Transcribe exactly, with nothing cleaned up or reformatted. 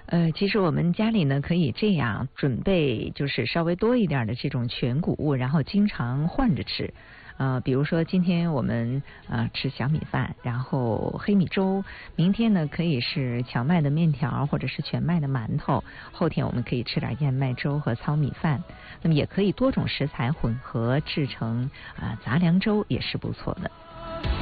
呃，其实我们家里呢可以这样准备，就是稍微多一点的这种全谷物，然后经常换着吃。呃，比如说今天我们呃吃小米饭，然后黑米粥，明天呢可以是荞麦的面条或者是全麦的馒头，后天我们可以吃点燕麦粥和糙米饭。那么也可以多种食材混合制成啊、呃、杂粮粥，也是不错的。